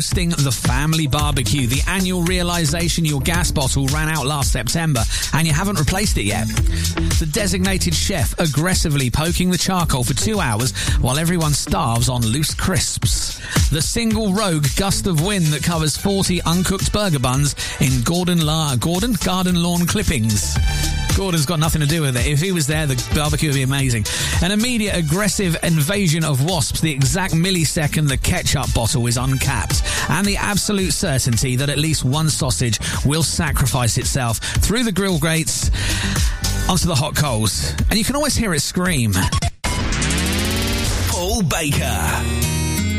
hosting the family barbecue, the annual realisation your gas bottle ran out last September and you haven't replaced it yet. The designated chef aggressively poking the charcoal for 2 hours while everyone starves on loose crisps. The single rogue gust of wind that covers 40 uncooked burger buns in garden lawn clippings. Gordon's got nothing to do with it. If he was there, the barbecue would be amazing. An immediate aggressive invasion of wasps the exact millisecond the ketchup bottle is uncapped. And the absolute certainty that at least one sausage will sacrifice itself through the grill grates onto the hot coals. And you can always hear it scream. Paul Baker.